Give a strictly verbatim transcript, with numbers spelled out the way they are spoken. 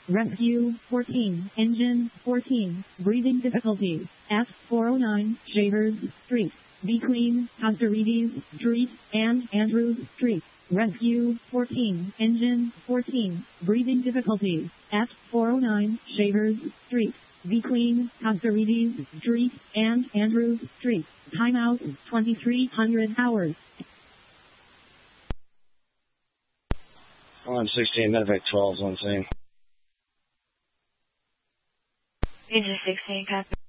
Rescue fourteen, engine fourteen, breathing difficulties, F four oh nine, Shavers Street, between Castorides Street and Andrews Street. Rescue fourteen, engine fourteen, breathing difficulties, F four oh nine, Shavers Street, between Castorides Street and Andrews Street. Timeout twenty-three hundred hours. one sixteen, Medevac twelve, one scene. Engine sixteen, copy.